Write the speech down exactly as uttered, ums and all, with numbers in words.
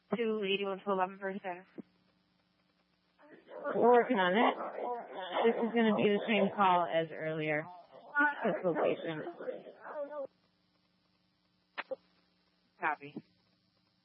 two eighty-one to eleven percent. We're working on it. This is going to be the same call as earlier. This location. Copy.